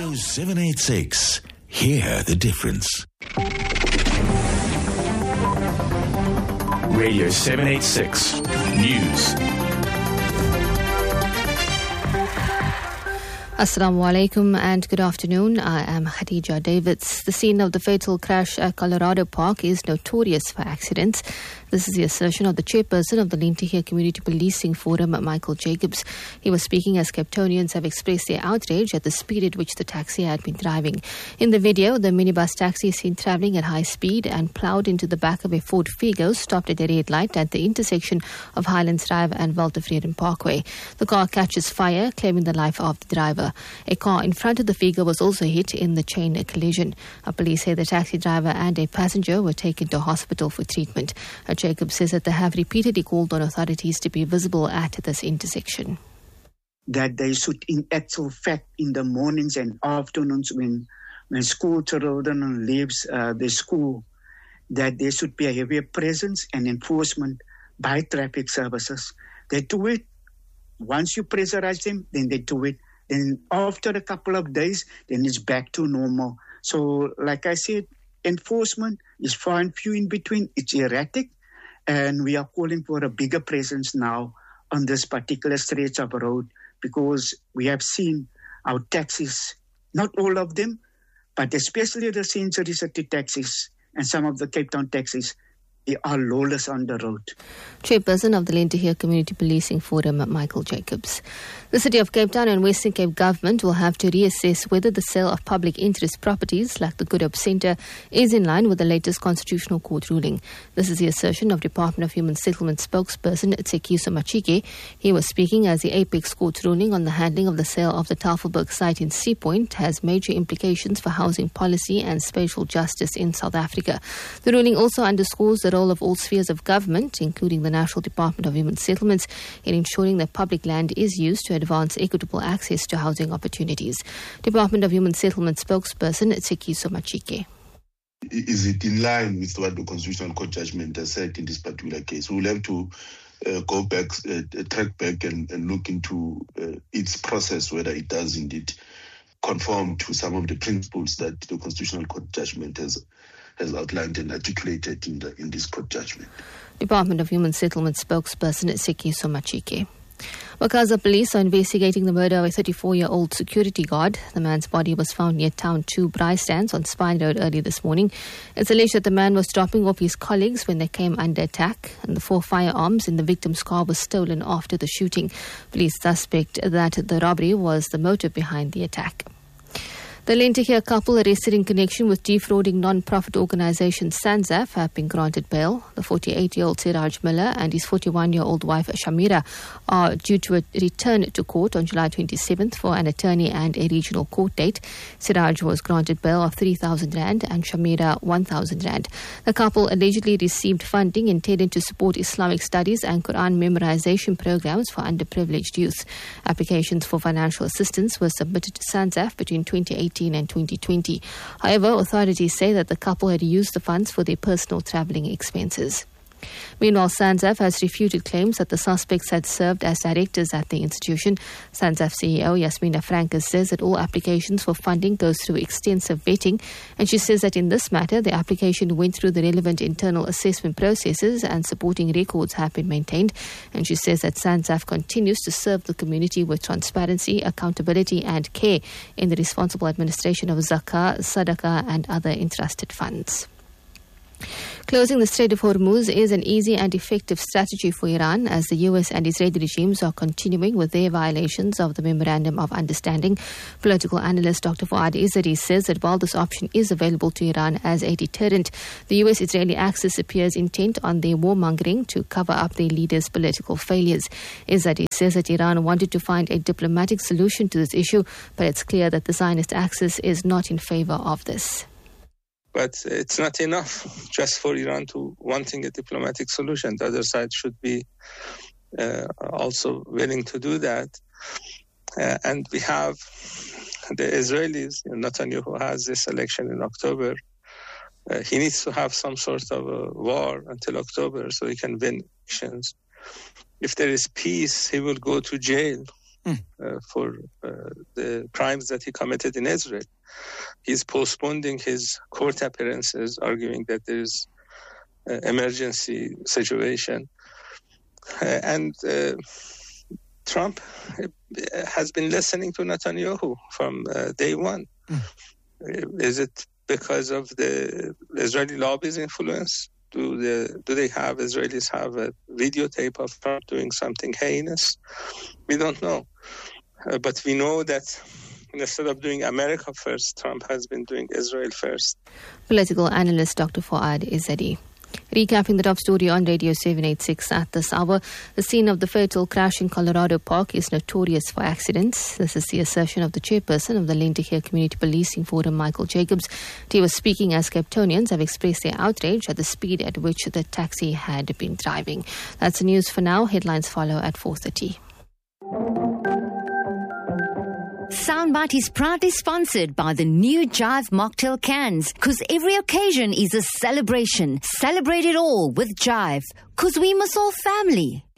Radio 786. Hear the difference. Radio 786 News. Assalamu alaikum and good afternoon. I am Khadija Davids. The scene of the fatal crash at Colorado Park is notorious for accidents. This is the assertion of the chairperson of the Lintahir Community Policing Forum, Michael Jacobs. He was speaking as Capetonians have expressed their outrage at the speed at which the taxi had been driving. In the video, the minibus taxi is seen travelling at high speed and ploughed into the back of a Ford Figo stopped at a red light at the intersection of Highlands Drive and Waltervreden Parkway. The car catches fire, claiming the life of the driver. A car in front of the Figo was also hit in the chain collision. Police say the taxi driver and a passenger were taken to hospital for treatment. Jacob says that they have repeatedly called on authorities to be visible at this intersection. That they should, in actual fact, in the mornings and afternoons when school children leaves the school, that there should be a heavier presence and enforcement by traffic services. They do it. Once you pressurize them, then they do it. Then after a couple of days, then it's back to normal. So, like I said, enforcement is far and few in between. It's erratic. And we are calling for a bigger presence now on this particular stretch of road because we have seen our taxis, not all of them, but especially the Century City taxis and some of the Cape Town taxis, they are lawless on the road. Chairperson of the Lintahir Community Policing Forum, Michael Jacobs. The City of Cape Town and Western Cape Government will have to reassess whether the sale of public interest properties like the Good Hope Centre is in line with the latest Constitutional Court ruling. This is the assertion of Department of Human Settlement spokesperson Tsekiso Machike. He was speaking as the Apex Court ruling on the handling of the sale of the Tafelberg site in Sea Point has major implications for housing policy and spatial justice in South Africa. The ruling also underscores the role of all spheres of government, including the National Department of Human Settlements, in ensuring that public land is used to advance equitable access to housing opportunities. Department of Human Settlements spokesperson Tsekiso Machike. Is it in line with what the Constitutional Court judgment has said in this particular case? We'll have to go back, track back and look into its process, whether it does indeed conform to some of the principles that the Constitutional Court judgment has outlined and articulated in this court judgment. Department of Human Settlement spokesperson Tsekiso Machike. Wakaza police are investigating the murder of a 34-year-old security guard. The man's body was found near Town 2 Brystands on Spine Road early this morning. It's alleged that the man was dropping off his colleagues when they came under attack, and the 4 firearms in the victim's car were stolen after the shooting. Police suspect that the robbery was the motive behind the attack. The Lintahir couple arrested in connection with defrauding non-profit organisation SANZAF have been granted bail. The 48-year-old Siraj Miller and his 41-year-old wife Shamira are due to return to court on July 27th for an attorney and a regional court date. Siraj was granted bail of 3,000 rand and Shamira 1,000 rand. The couple allegedly received funding intended to support Islamic studies and Quran memorization programs for underprivileged youth. Applications for financial assistance were submitted to SANZAF between 2018 and 2020. However, authorities say that the couple had used the funds for their personal travelling expenses. Meanwhile, SANZAF has refuted claims that the suspects had served as directors at the institution. SANZAF CEO Yasmina Francis says that all applications for funding goes through extensive vetting, and she says that in this matter, the application went through the relevant internal assessment processes and supporting records have been maintained. And she says that SANZAF continues to serve the community with transparency, accountability and care in the responsible administration of zakah, sadaqah and other entrusted funds. Closing the Strait of Hormuz is an easy and effective strategy for Iran as the US and Israeli regimes are continuing with their violations of the Memorandum of Understanding. Political analyst Dr. Fuad Izzari says that while this option is available to Iran as a deterrent, the US-Israeli axis appears intent on their warmongering to cover up their leaders' political failures. Izzari says that Iran wanted to find a diplomatic solution to this issue, but it's clear that the Zionist axis is not in favor of this. But it's not enough just for Iran to wanting a diplomatic solution. The other side should be also willing to do that. And we have the Israelis, Netanyahu has this election in October. He needs to have some sort of a war until October so he can win elections. If there is peace, he will go to jail for the crimes that he committed in Israel. He's postponing his court appearances, arguing that there is an emergency situation. And Trump has been listening to Netanyahu from day one. Is it because of the Israeli lobby's influence? Do Israelis have a videotape of Trump doing something heinous? We don't know. But we know that instead of doing America first, Trump has been doing Israel first. Political analyst Dr. Fouad Izzadi. Recapping the top story on Radio 786 at this hour. The scene of the fatal crash in Colorado Park is notorious for accidents. This is the assertion of the chairperson of the Lentikere Community Policing Forum, Michael Jacobs. He was speaking as Capetonians have expressed their outrage at the speed at which the taxi had been driving. That's the news for now. Headlines follow at 4:30. Soundbite is proudly sponsored by the new Jive Mocktail cans, because every occasion is a celebration. Celebrate it all with Jive, because we must all family.